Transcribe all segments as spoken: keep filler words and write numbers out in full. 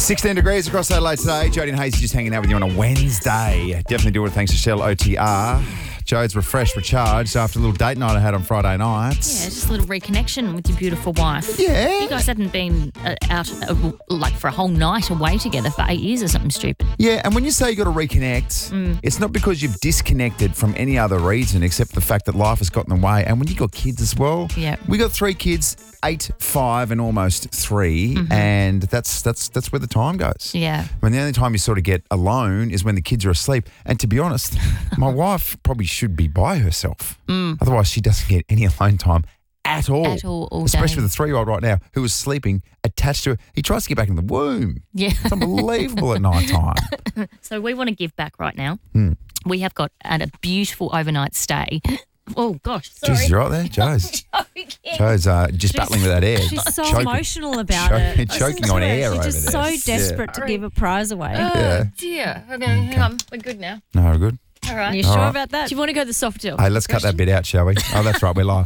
sixteen degrees across Adelaide today. Jodie and Hazy just hanging out with you on a Wednesday. Definitely do it thanks to Shell O T R. Jode's refreshed, recharged after a little date night I had on Friday night. Yeah, just a little reconnection with your beautiful wife. Yeah. You guys hadn't been uh, out uh, like for a whole night away together for eight years or something stupid. Yeah, and when you say you got to reconnect, mm. it's not because you've disconnected from any other reason except the fact that life has gotten in the way. And when you got kids as well, yeah. we got three kids, eight, five, and almost three, mm-hmm. and that's that's that's where the time goes. Yeah. I mean, the only time you sort of get alone is when the kids are asleep. And to be honest, my wife probably should be by herself. Mm. Otherwise, she doesn't get any alone time at all. At all, all Especially day. with a three-year-old right now who is sleeping attached to her. He tries to get back in the womb. Yeah. It's unbelievable at night time. So we want to give back right now. Hmm. We have got a beautiful overnight stay. Oh, gosh, sorry. Jesus, you're right there, Joe's. Joe's uh, just she's, battling with that air. She's so choking, emotional about choking, it. Choking on air over there. She's just so desperate yeah. to give a prize away. Oh, yeah. dear. Okay, okay, hang on. We're good now. No, we're good. All right. You sure right. about that? Do you want to go to the Sofitel? Hey, let's cut that bit out, shall we? Oh, that's right, we're live.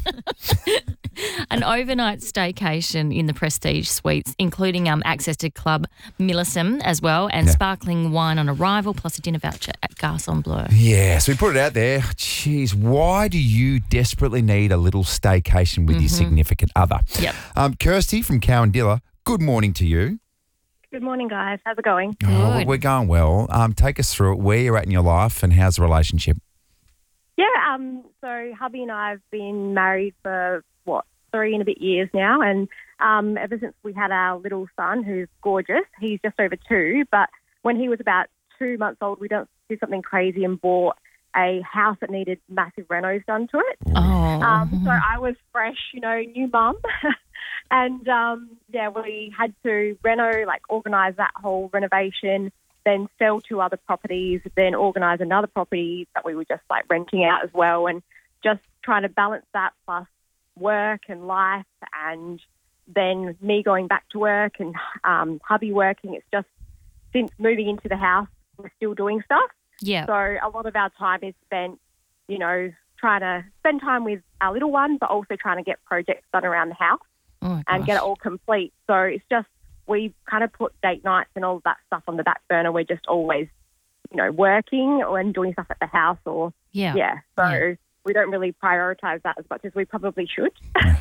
An overnight staycation in the Prestige Suites, including um, access to Club Millison as well, and yeah. sparkling wine on arrival, plus a dinner voucher at Garçon Bleu. Yeah, so we put it out there. Jeez, why do you desperately need a little staycation with mm-hmm. your significant other? Yep. Um, Kirsty from Cowandilla, good morning to you. Good morning, guys. How's it going? Oh, Good. we're going well. Um, take us through it, where you're at in your life and how's the relationship? Yeah, um, so hubby and I have been married for, what, three and a bit years now. And um, ever since we had our little son, who's gorgeous, he's just over two. But when he was about two months old, we did something crazy and bought a house that needed massive renos done to it. Oh. Um, so I was fresh, you know, new mum. And, um, yeah, we had to reno, like organise that whole renovation, then sell two other properties, then organise another property that we were just, like, renting out as well, and just trying to balance that plus work and life, and then me going back to work and um, hubby working. It's just, since moving into the house, we're still doing stuff. Yeah. So a lot of our time is spent, you know, trying to spend time with our little one, but also trying to get projects done around the house. Oh and get it all complete. So it's just, we kind of put date nights and all of that stuff on the back burner. We're just always, you know, working or and doing stuff at the house or, yeah. yeah. So yeah. we don't really prioritise that as much as we probably should.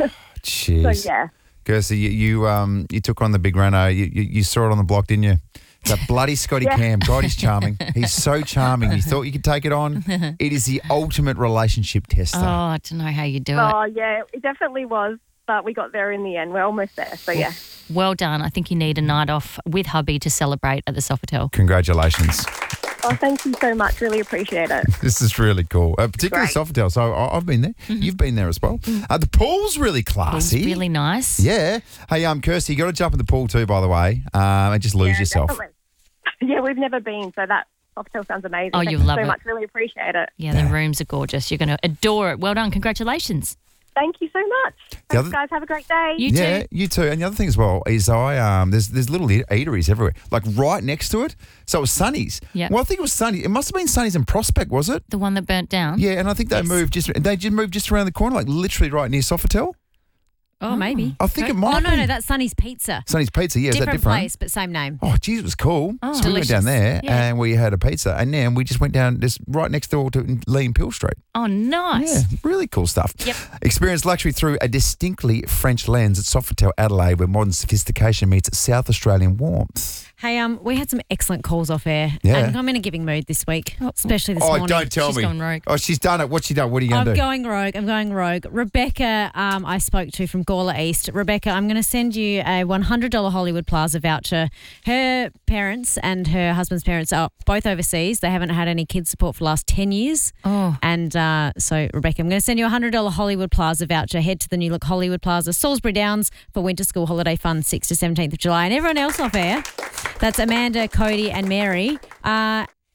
Jeez. So, yeah. Kirsty, you, you, um, you took on the big reno. You, you, you saw it on the block, didn't you? That bloody Scotty yeah. Cam. God, he's charming. He's so charming. You thought you could take it on? It is the ultimate relationship tester. Oh, I don't know how you do Oh, it. yeah, it definitely was. But we got there in the end. We're almost there. So, yeah. Well done. I think you need a night off with hubby to celebrate at the Sofitel. Congratulations. Oh, thank you so much. Really appreciate it. This is really cool. Uh, particularly Great. Sofitel. So I- I've been there. Mm-hmm. You've been there as well. Uh, the pool's really classy. It's really nice. Yeah. Hey, um, Kirsty, you got to jump in the pool too, by the way, um, and just lose yeah, yourself. Definitely. Yeah, we've never been. So that Sofitel sounds amazing. Oh, Thank you you love so it. much. Really appreciate it. Yeah, the rooms are gorgeous. You're going to adore it. Well done. Congratulations. Thank you so much. Thanks, other- guys. Have a great day. You yeah, too. you too. And the other thing as well is I um there's there's little eat- eateries everywhere, like right next to it. So it was Sunny's. Yeah. Well, I think it was Sunny. It must have been Sunny's in Prospect, was it? The one that burnt down? Yeah, and I think they Yes. moved just they just moved just around the corner, like literally right near Sofitel. Oh, maybe. I think Okay. it might Oh, no, be. no, that's Sunny's Pizza. Sunny's Pizza. Yeah, is that different different? place, but same name. Oh, geez, it was cool. Oh, so we went down delicious. there Yeah. and we had a pizza, and then we just went down this right next door to Lee and Peel Street. Oh, nice. Yeah, really cool stuff. Yep. Experience luxury through a distinctly French lens at Sofitel Adelaide, where modern sophistication meets South Australian warmth. Hey, um, we had some excellent calls off air. Yeah. And I'm in a giving mood this week, especially this oh, morning. don't tell She's me. gone rogue. Oh, she's done it. What's she done? What are you going I'm to do? going rogue. I'm going rogue. Rebecca, um, I spoke to from Gawler East. Rebecca, I'm going to send you a one hundred dollars Hollywood Plaza voucher. Her parents and her husband's parents are both overseas. They haven't had any kids support for the last ten years. Oh. And uh, so, Rebecca, I'm going to send you a one hundred dollars Hollywood Plaza voucher. Head to the new look Hollywood Plaza, Salisbury Downs, for Winter School Holiday Fun, sixth to seventeenth of July. And everyone else off air, that's Amanda, Cody and Mary. Uh,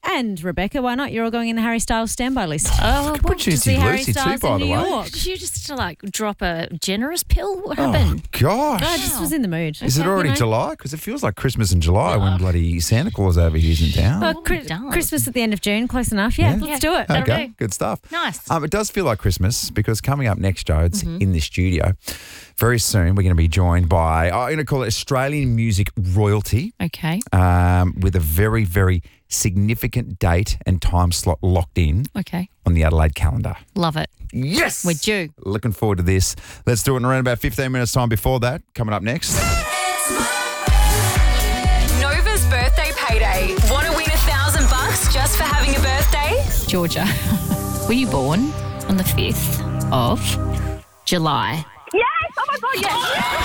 And Rebecca, why not? You're all going in the Harry Styles standby list. Oh, Could put to Juicy see Harry Lucy too, Styles by in the New way. York. Did you just like drop a generous pill? What Oh, happened? gosh. I just was in the mood. Is it Okay, already you know. July? Because it feels like Christmas in July when bloody Santa Claus over here is in town. Well, Oh, Chri- it does. Christmas at the end of June, close enough. Yeah, Yeah. let's Yeah. do it. That'll Okay, do. good stuff. Nice. Um, it does feel like Christmas because coming up next, Jodes, Mm-hmm. in the studio, very soon we're going to be joined by, I'm going to call it Australian music royalty, Okay. um, with a very, very significant date and time slot locked in Okay. on the Adelaide calendar. Love it. Yes! We're due. Looking forward to this. Let's do it in around about fifteen minutes' time before that. Coming up next. Nova's birthday payday. Want to win a thousand bucks just for having a birthday? Georgia, were you born on the fifth of July? Yes! Oh my God, yes!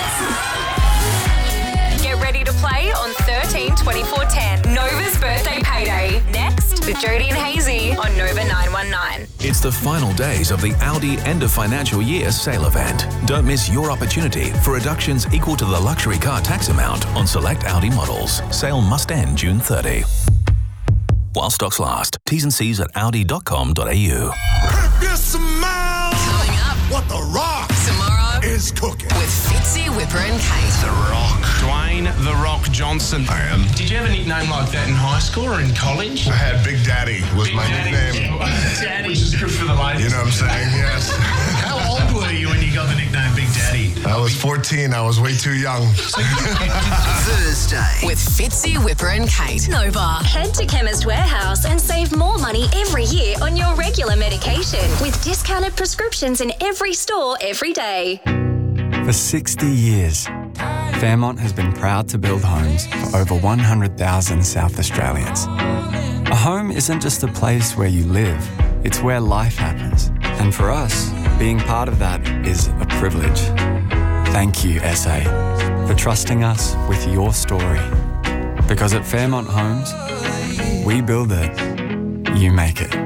Get ready to play on thirteen twenty-four ten. Nova's birthday payday. Next with Jody and Hazy on Nova nine one nine. It's the final days of the Audi end of financial year sale event. Don't miss your opportunity for reductions equal to the luxury car tax amount on select Audi models. Sale must end June thirtieth. While stocks last. T's and C's at audi dot com dot a u. Coming up, What the rock tomorrow is cooking? with Fitzy, Whipper and Kate. The Rock. Dwayne The Rock Johnson. I am. Did you have a nickname like that in high school or in college? I had Big Daddy was Big my Daddy. nickname. Daddy. Which is good for the ladies. You know what I'm saying? Yes. How old were you when you got the nickname Big Daddy? I was fourteen. I was way too young. Thursday with Fitzy, Whipper and Kate. Nova. Head to Chemist Warehouse and save more money every year on your regular medication with discounted prescriptions in every store every day. For sixty years, Fairmont has been proud to build homes for over one hundred thousand South Australians. A home isn't just a place where you live, it's where life happens. And for us, being part of that is a privilege. Thank you, S A, for trusting us with your story. Because at Fairmont Homes, we build it, you make it.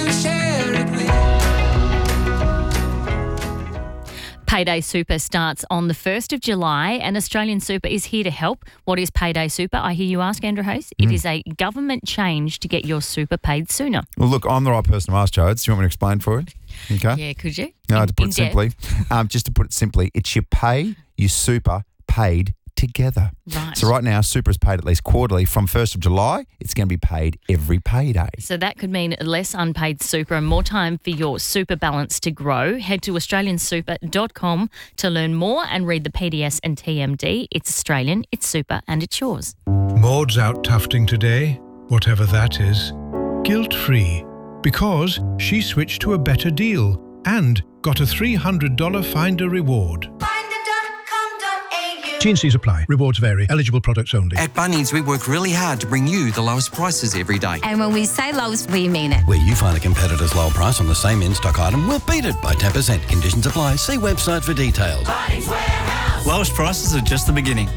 Payday Super starts on the first of July and Australian Super is here to help. What is Payday Super? I hear you ask, Andrew Hayes. It is a government change to get your super paid sooner. Well, look, I'm the right person to ask, Jodes. Do you want me to explain for it? Okay. Yeah, could you? No, In- to put in it simply, um, just to put it simply, it's your pay, your super paid together. Right. So right now, super is paid at least quarterly. From first of July, it's going to be paid every payday. So that could mean less unpaid super and more time for your super balance to grow. Head to australian super dot com to learn more and read the P D S and T M D. It's Australian, it's super, and it's yours. Maud's out tufting today, whatever that is, guilt-free, because she switched to a better deal and got a three hundred dollars Finder reward. T and C's apply. Rewards vary. Eligible products only. At Bunnings, we work really hard to bring you the lowest prices every day. And when we say lowest, we mean it. Where you find a competitor's lower price on the same in-stock item, we'll beat it by ten percent. Conditions apply. See website for details. Lowest prices are just the beginning.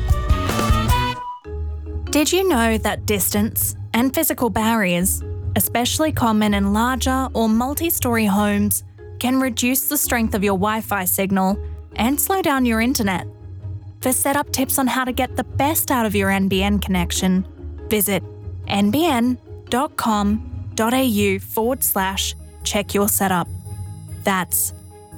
Did you know that distance and physical barriers, especially common in larger or multi-storey homes, can reduce the strength of your Wi-Fi signal and slow down your internet? For setup tips on how to get the best out of your N B N connection, visit nbn.com.au forward slash check your setup. That's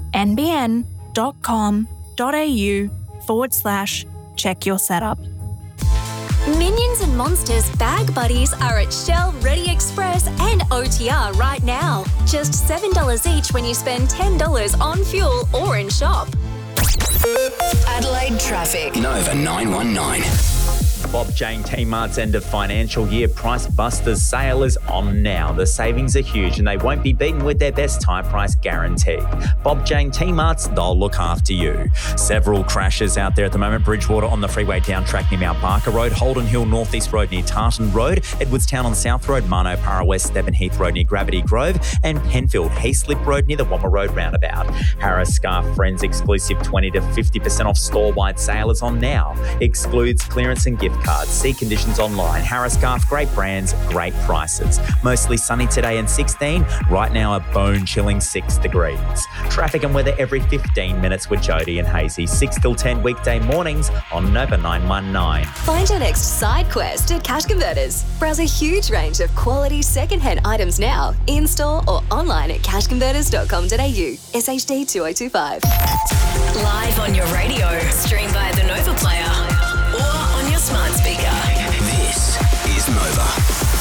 nbn.com.au forward slash check your setup. Minions and Monsters Bag Buddies are at Shell Ready Express and O T R right now. Just seven dollars each when you spend ten dollars on fuel or in shop. Adelaide traffic. Nova nine one nine. Bob Jane T-Mart's end of financial year Price Busters sale is on now. The savings are huge and they won't be beaten with their best tie price guarantee. Bob Jane T-Mart's, they'll look after you. Several crashes out there at the moment. Bridgewater on the freeway down track near Mount Barker Road, Holden Hill Northeast Road near Tartan Road, Edwardstown on South Road, Marno Para West, Stebbin Heath Road near Gravity Grove, and Penfield Heaslip Road near the Womma Road roundabout. Harris Scarf Friends exclusive twenty to fifty percent off store-wide sale is on now. Excludes clearance and gift gift cards. See conditions online. Harris Scarf, great brands, great prices. Mostly sunny today and sixteen. Right now, a bone-chilling six degrees. Traffic and weather every fifteen minutes with Jody and Hazy. six till ten weekday mornings on Nova nine one nine. Find your next side quest at Cash Converters. Browse a huge range of quality second-hand items now, in-store or online at cash converters dot com dot a u. S H D two oh two five. Live on your radio, stream via the Nova Player or on your smart speaker. This is Nova.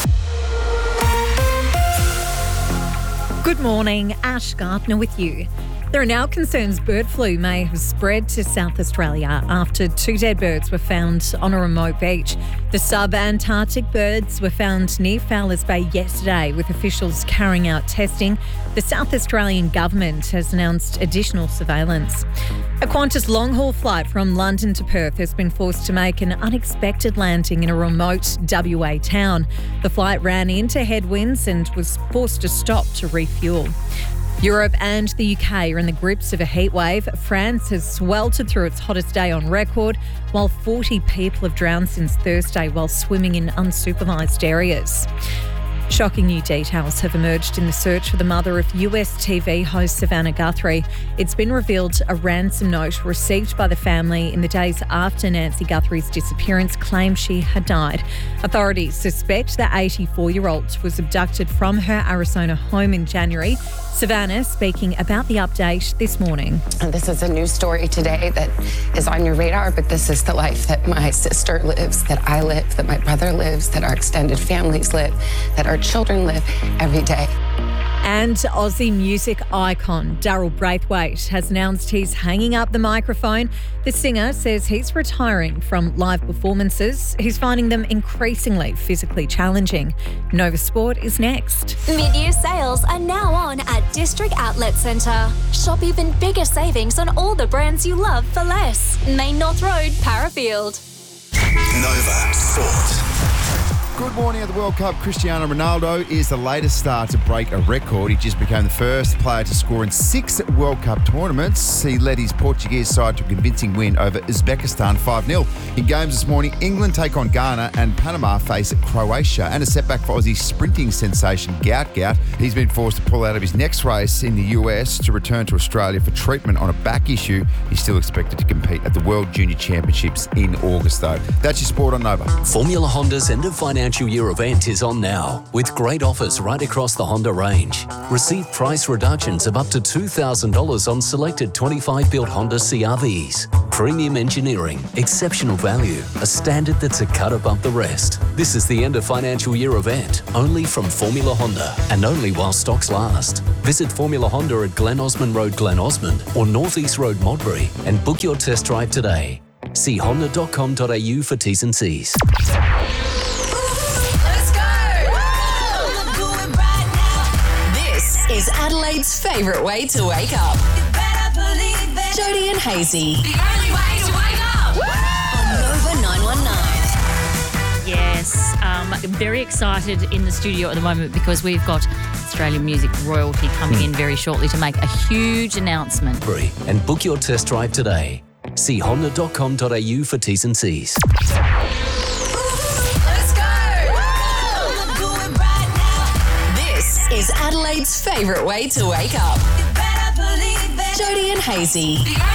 Good morning, Ash Gardner with you. There are now concerns bird flu may have spread to South Australia after two dead birds were found on a remote beach. The sub-Antarctic birds were found near Fowlers Bay yesterday, with officials carrying out testing. The South Australian government has announced additional surveillance. A Qantas long-haul flight from London to Perth has been forced to make an unexpected landing in a remote W A town. The flight ran into headwinds and was forced to stop to refuel. Europe and the U K are in the grips of a heatwave. France has sweltered through its hottest day on record, while forty people have drowned since Thursday while swimming in unsupervised areas. Shocking new details have emerged in the search for the mother of U S T V host Savannah Guthrie. It's been revealed a ransom note received by the family in the days after Nancy Guthrie's disappearance claimed she had died. Authorities suspect the eighty-four-year-old was abducted from her Arizona home in January. Savannah speaking about the update this morning. This is a news story today that is on your radar, but this is the life that my sister lives, that I live, that my brother lives, that our extended families live, that our children live every day. And Aussie music icon Daryl Braithwaite has announced he's hanging up the microphone. The singer says he's retiring from live performances. He's finding them increasingly physically challenging. Nova Sport is next. Mid-year sales are now on at District Outlet Centre. Shop even bigger savings on all the brands you love for less. Main North Road, Parafield. Nova Sport. Good morning at the World Cup. Cristiano Ronaldo is the latest star to break a record. He just became the first player to score in six World Cup tournaments. He led his Portuguese side to a convincing win over Uzbekistan five nil. In games this morning, England take on Ghana and Panama face Croatia. And a setback for Aussie sprinting sensation Gout Gout. He's been forced to pull out of his next race in the U S to return to Australia for treatment on a back issue. He's still expected to compete at the World Junior Championships in August, though. That's your sport on Nova. Formula Honda's end of financial year event is on now, with great offers right across the Honda range. Receive price reductions of up to two thousand dollars on selected twenty-five built Honda C R Vs. Premium engineering, exceptional value, a standard that's a cut above the rest. This is the end of financial year event, only from Formula Honda, and only while stocks last. Visit Formula Honda at Glen Osmond Road, Glen Osmond, or North East Road, Modbury, and book your test drive today. See honda dot com dot a u for T's and C's. Is Adelaide's favourite way to wake up. Jody and Hazy. The only way to wake up. On Nova nine one nine. Yes, um, very excited in the studio at the moment because we've got Australian music royalty coming in very shortly to make a huge announcement. Free and book your test drive today. See honda dot com dot a u for T's and C's. Is Adelaide's favourite way to wake up. Jody and Hazy. The